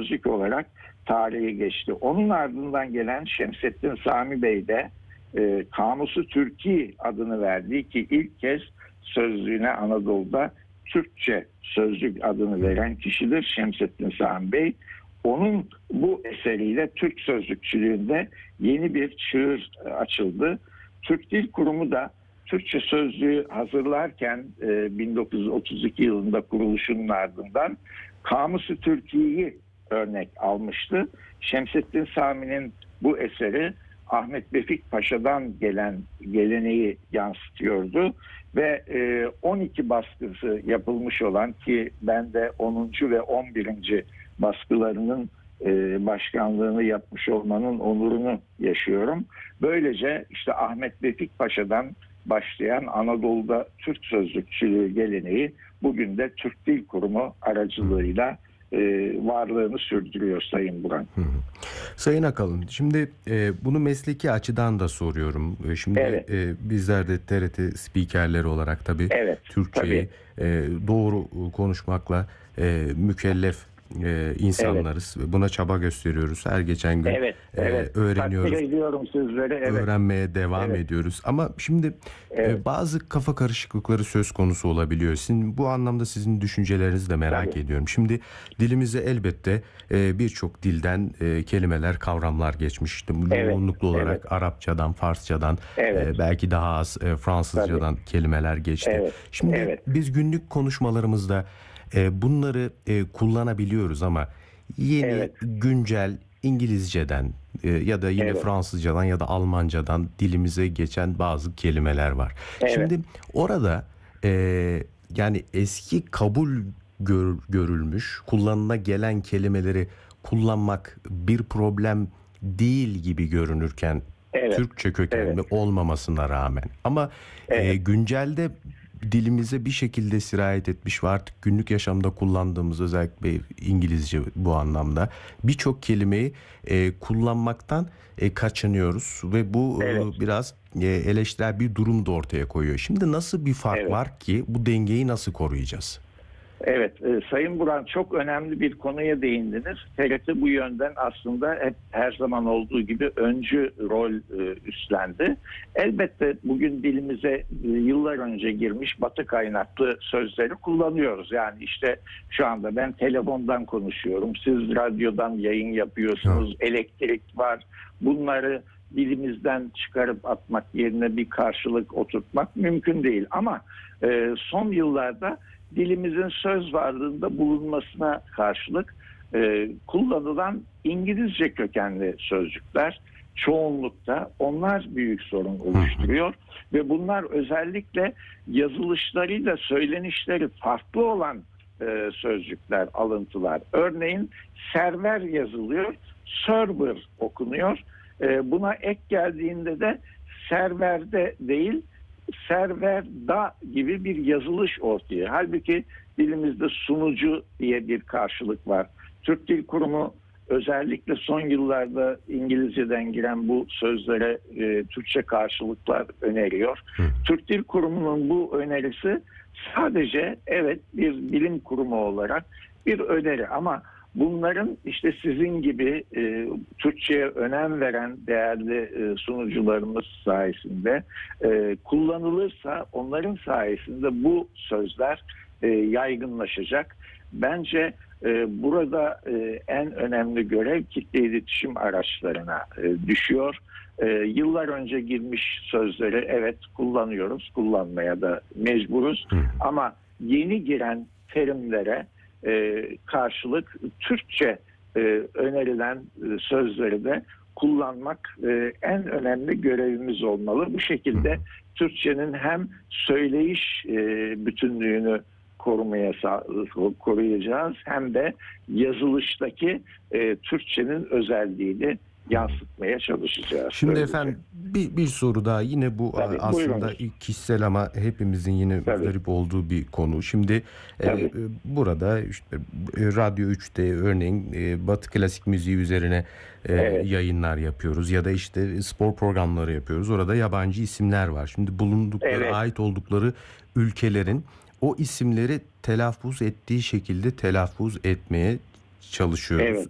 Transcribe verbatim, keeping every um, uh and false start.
sözlük olarak tarihe geçti. Onun ardından gelen Şemsettin Sami Bey de e, Kamusu Türki adını verdiği, ki ilk kez sözlüğüne Anadolu'da Türkçe sözlük adını veren kişidir Şemsettin Sami Bey. Onun bu eseriyle Türk sözlükçülüğünde yeni bir çığır açıldı. Türk Dil Kurumu da Türkçe sözlüğü hazırlarken e, bin dokuz yüz otuz iki yılında kuruluşunun ardından Kamusu Türkiye'yi örnek almıştı. Şemsettin Sami'nin bu eseri Ahmet Vefik Paşa'dan gelen geleneği yansıtıyordu ve e, on iki baskısı yapılmış olan, ki ben de onuncu ve on birinci baskılarının e, başkanlığını yapmış olmanın onurunu yaşıyorum. Böylece işte Ahmet Vefik Paşa'dan başlayan Anadolu'da Türk sözlükçülüğü geleneği bugün de Türk Dil Kurumu aracılığıyla e, varlığını sürdürüyor Sayın Buran. Hı hı. Sayın Akalın, şimdi e, bunu mesleki açıdan da soruyorum. E, şimdi evet. e, bizler de T R T spikerleri olarak tabii evet, Türkçeyi tabii. E, doğru konuşmakla e, mükellef e, insanlarız. Evet. Buna çaba gösteriyoruz. Her geçen gün evet, evet. E, öğreniyoruz. Takdir ediyorum sizleri. Evet. Öğrenmeye devam evet. ediyoruz. Ama şimdi evet. e, bazı kafa karışıklıkları söz konusu olabiliyor. Sizin, bu anlamda sizin düşüncelerinizi de merak Tabii. ediyorum. Şimdi dilimize elbette e, birçok dilden e, kelimeler, kavramlar geçmişti. Evet. Yoğunluklu olarak evet. Arapçadan, Farsçadan, evet. e, belki daha az e, Fransızcadan Tabii. kelimeler geçti. Evet. Şimdi evet. biz günlük konuşmalarımızda e, bunları e, kullanabiliyoruz ama yeni, evet. güncel İngilizceden e, ya da yine evet. Fransızcadan ya da Almancadan dilimize geçen bazı kelimeler var. Evet. Şimdi orada e, yani eski kabul gör, görülmüş, kullanıla gelen kelimeleri kullanmak bir problem değil gibi görünürken evet. Türkçe kökenli evet. olmamasına rağmen ama evet. e, güncelde dilimize bir şekilde sirayet etmiş ve artık günlük yaşamda kullandığımız, özellikle İngilizce bu anlamda birçok kelimeyi e, kullanmaktan e, kaçınıyoruz ve bu evet. e, biraz e, eleştirel bir durum da ortaya koyuyor. Şimdi nasıl bir fark evet. var ki bu dengeyi nasıl koruyacağız? Evet, e, Sayın Buran, çok önemli bir konuya değindiniz. T R T bu yönden aslında hep her zaman olduğu gibi öncü rol e, üstlendi. Elbette bugün dilimize e, yıllar önce girmiş Batı kaynaklı sözleri kullanıyoruz. Yani işte şu anda ben telefondan konuşuyorum, siz radyodan yayın yapıyorsunuz, evet. elektrik var. Bunları dilimizden çıkarıp atmak yerine bir karşılık oturtmak mümkün değil. Ama e, son yıllarda dilimizin söz varlığında bulunmasına karşılık e, kullanılan İngilizce kökenli sözcükler çoğunlukta, onlar büyük sorun oluşturuyor ve bunlar özellikle yazılışlarıyla söylenişleri farklı olan e, sözcükler, alıntılar. Örneğin server yazılıyor, server okunuyor. E, buna ek geldiğinde de serverde değil, serverda gibi bir yazılış ortaya. Halbuki dilimizde sunucu diye bir karşılık var. Türk Dil Kurumu özellikle son yıllarda İngilizceden giren bu sözlere e, Türkçe karşılıklar öneriyor. Hı. Türk Dil Kurumu'nun bu önerisi sadece evet bir bilim kurumu olarak bir öneri, ama bunların işte sizin gibi e, Türkçe'ye önem veren değerli e, sunucularımız sayesinde e, kullanılırsa, onların sayesinde bu sözler e, yaygınlaşacak. Bence e, burada e, en önemli görev kitle iletişim araçlarına e, düşüyor. E, yıllar önce girmiş sözleri evet kullanıyoruz, kullanmaya da mecburuz. Hı. Ama yeni giren terimlere E, karşılık Türkçe e, önerilen e, sözleri de kullanmak e, en önemli görevimiz olmalı. Bu şekilde Türkçenin hem söyleyiş e, bütünlüğünü korumaya koruyacağız, hem de yazılıştaki e, Türkçenin özelliğini yansıtmaya çalışacağız. Şimdi böylece. Efendim bir, bir soru daha, yine bu Tabii, aslında buyurunuz. Kişisel ama hepimizin yine garip olduğu bir konu. Şimdi e, burada işte, e, Radyo üçte örneğin e, Batı klasik müziği üzerine e, evet. yayınlar yapıyoruz ya da işte spor programları yapıyoruz. Orada yabancı isimler var. Şimdi bulundukları, evet. ait oldukları ülkelerin o isimleri telaffuz ettiği şekilde telaffuz etmeye çalışıyoruz. Evet.